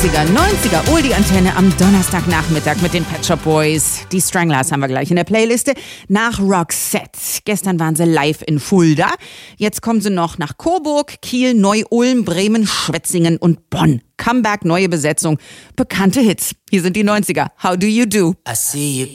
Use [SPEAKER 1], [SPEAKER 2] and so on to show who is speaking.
[SPEAKER 1] 90er, Oldie-Antenne am Donnerstagnachmittag mit den Pet Shop Boys. Die Stranglers haben wir gleich in der Playliste. Nach Roxette. Gestern waren sie live in Fulda. Jetzt kommen sie noch nach Coburg, Kiel, Neu-Ulm, Bremen, Schwetzingen und Bonn. Comeback, neue Besetzung, bekannte Hits. Hier sind die 90er. How do you do?
[SPEAKER 2] I see you